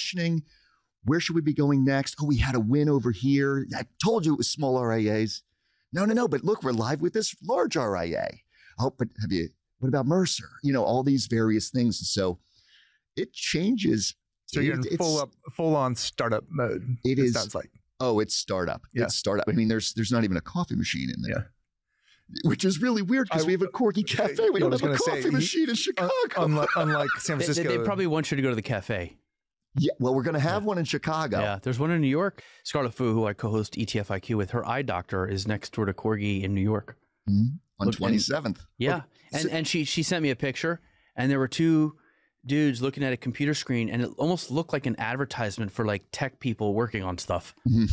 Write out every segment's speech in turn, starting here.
questioning, where should we be going next? Oh, we had a win over here. I told you it was small RIAs. No. But look, we're live with this large RIA. Oh, but what about Mercer? All these various things. So it changes. So you're in full on startup mode. It sounds like. Oh, it's startup. Yeah. It's startup. I mean, there's not even a coffee machine in there. Yeah. Which is really weird because we have a Corgi Cafe. We don't have a coffee machine in Chicago. Unlike San Francisco. They probably want you to go to the cafe. Yeah, well, we're going to have one in Chicago. Yeah, there's one in New York. Scarlett Fu, who I co-host ETF IQ with, her eye doctor is next door to Corgi in New York. On 27th. Yeah, and she sent me a picture, and there were two dudes looking at a computer screen, and it almost looked like an advertisement for like tech people working on stuff.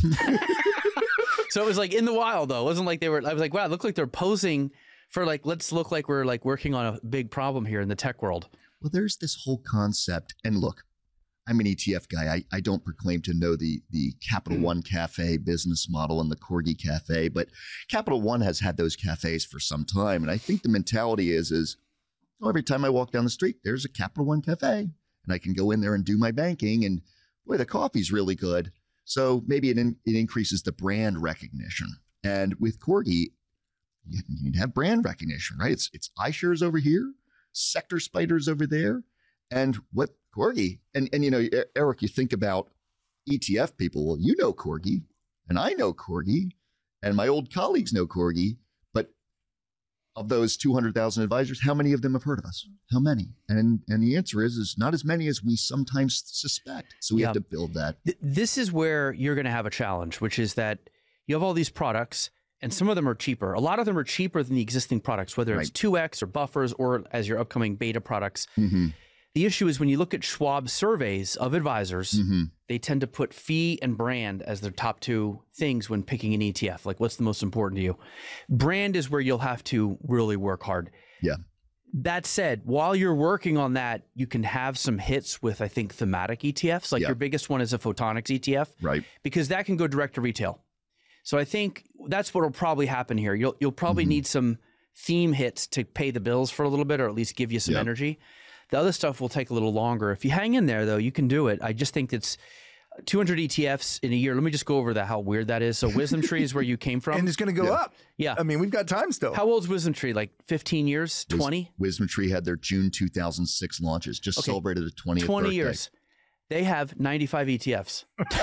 So it was like in the wild, though. It wasn't like I was like, wow, it looked like they're posing for like, let's look like we're like working on a big problem here in the tech world. Well, there's this whole concept, and look, I'm an ETF guy. I don't proclaim to know the Capital One Cafe business model and the Corgi Cafe, but Capital One has had those cafes for some time. And I think the mentality is every time I walk down the street, there's a Capital One Cafe, and I can go in there and do my banking. And boy, the coffee's really good. So maybe it increases the brand recognition. And with Corgi, you need to have brand recognition, right? It's iShares over here, Sector Spiders over there. And what Corgi, and Eric, you think about ETF people. Well, you know Corgi, and I know Corgi, and my old colleagues know Corgi. But of those 200,000 advisors, how many of them have heard of us? How many? And the answer is not as many as we sometimes suspect. So we have to build that. This is where you're going to have a challenge, which is that you have all these products, and some of them are cheaper. A lot of them are cheaper than the existing products, whether it's 2X or buffers or as your upcoming beta products. The issue is when you look at Schwab surveys of advisors, they tend to put fee and brand as their top two things when picking an ETF. Like, what's the most important to you? Brand is where you'll have to really work hard. Yeah. That said, while you're working on that, you can have some hits with, I think, thematic ETFs. Like your biggest one is a Photonics ETF. Right. Because that can go direct to retail. So I think that's what will probably happen here. You'll probably need some theme hits to pay the bills for a little bit, or at least give you some energy. The other stuff will take a little longer. If you hang in there, though, you can do it. I just think it's 200 ETFs in a year. Let me just go over how weird that is. So Wisdom Tree is where you came from. And it's going to go up. Yeah. I mean, we've got time still. How old is Wisdom Tree? Like 15 years? 20? Wisdom Tree had their June 2006 launches. Just celebrated the 20th 20 birthday. years. They have 95 ETFs.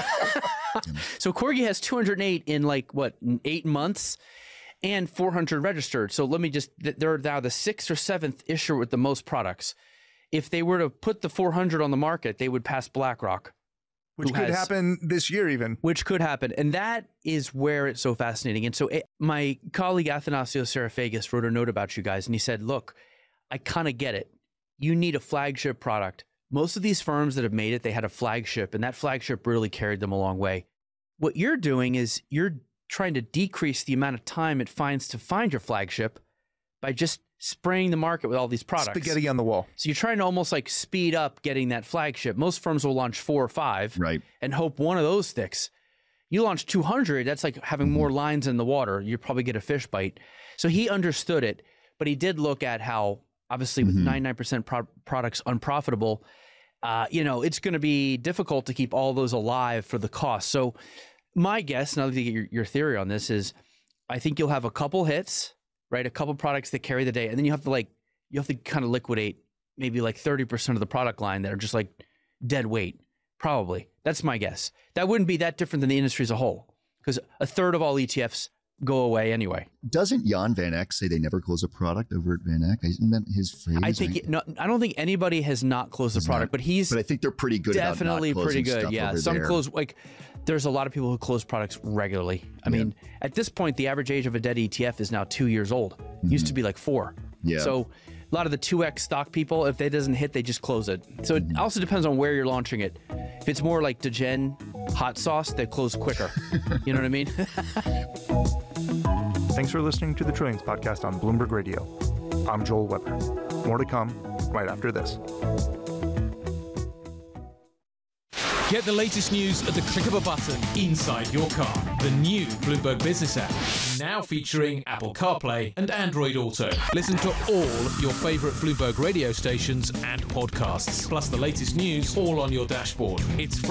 So Corgi has 208 in 8 months. And 400 registered. So let me they're now the 6th or 7th issuer with the most products. If they were to put the 400 on the market, they would pass BlackRock. Which could happen this year even. Which could happen. And that is where it's so fascinating. And so my colleague Athanasios Serafagis wrote a note about you guys, and he said, look, I kind of get it. You need a flagship product. Most of these firms that have made it, they had a flagship, and that flagship really carried them a long way. What you're doing is you're trying to decrease the amount of time it finds to find your flagship by just spraying the market with all these products. Spaghetti on the wall. So you're trying to almost like speed up getting that flagship. Most firms will launch 4 or 5 and hope one of those sticks. You launch 200, that's like having more lines in the water. You probably get a fish bite. So he understood it, but he did look at how, obviously with 99% products unprofitable, it's going to be difficult to keep all those alive for the cost. So my guess, now that you get your theory on this, is I think you'll have a couple hits, right? A couple products that carry the day, and then you have to kind of liquidate maybe like 30% of the product line that are just like dead weight. Probably. That's my guess. That wouldn't be that different than the industry as a whole, because a third of all ETFs go away anyway. Doesn't Jan Van Eck say they never close a product over at Van Eck? Isn't that his phrase? I don't think anybody has not closed a product, but I think they're pretty good. Definitely about not pretty good. stuff Yeah, over some there. close. Like, there's a lot of people who close products regularly. I mean, at this point, the average age of a dead ETF is now 2 years old. It used to be like 4. Yeah. So a lot of the 2X stock people, if it doesn't hit, they just close it. So it also depends on where you're launching it. If it's more like Degen hot sauce, they close quicker. You know what I mean? Thanks for listening to the Trillions Podcast on Bloomberg Radio. I'm Joel Weber. More to come right after this. Get the latest news at the click of a button inside your car. The new Bloomberg Business app, now featuring Apple CarPlay and Android Auto. Listen to all your favorite Bloomberg radio stations and podcasts, plus the latest news all on your dashboard. It's free.